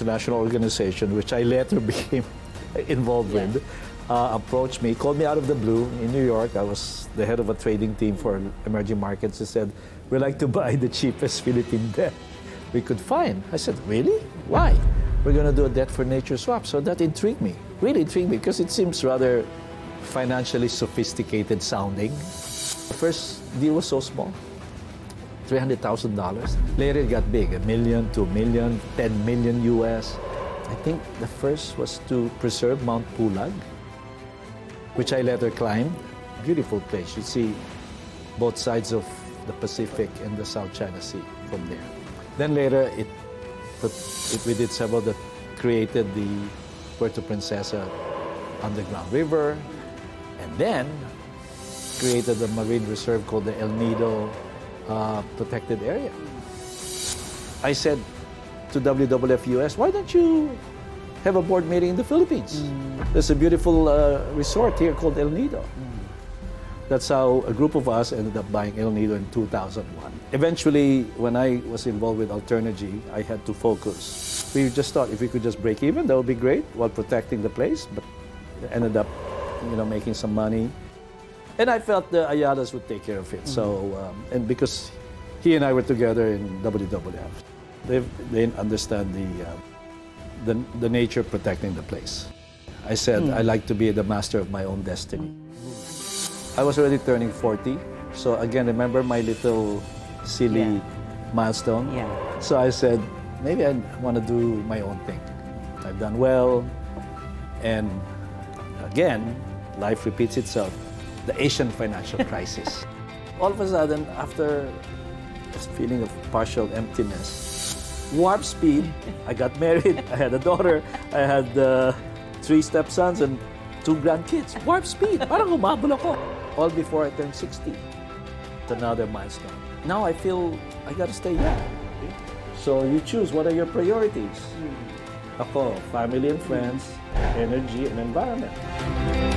international organization, which I later became involved with, approached me, called me out of the blue in New York. I was the head of a trading team for emerging markets. He said, "We'd like to buy the cheapest Philippine debt we could find." I said, "Really? Why?" "We're going to do a debt for nature swap." So that intrigued me, really intrigued me, because it seems rather financially sophisticated sounding. The first deal was so small, $300,000. Later it got big, $1 million, $2 million, $10 million US. I think the first was to preserve Mount Pulag, which I later climbed. Beautiful place. You see both sides of the Pacific and the South China Sea from there. Then later we did several that created the Puerto Princesa underground river, and then created a marine reserve called the El Nido protected area. I said to WWF US, "Why don't you have a board meeting in the Philippines? There's a beautiful resort here called El Nido." That's how a group of us ended up buying El Nido in 2001. Eventually, when I was involved with Alternergy, I had to focus. We just thought if we could just break even, that would be great while protecting the place, but ended up, making some money. And I felt the Ayalas would take care of it. So, and because he and I were together in WWF, they understand the nature of protecting the place. I said, I like to be the master of my own destiny. I was already turning 40. So again, remember my little silly milestone? Yeah. So I said, maybe I want to do my own thing. I've done well. And again, life repeats itself. The Asian financial crisis. All of a sudden, after this feeling of partial emptiness, warp speed, I got married, I had a daughter, I had 3 stepsons and 2 grandkids. Warp speed, parang humabol ako. All before I turned 60. It's another milestone. Now I feel I gotta stay young. So you choose, what are your priorities? Ako, family and friends, energy and environment.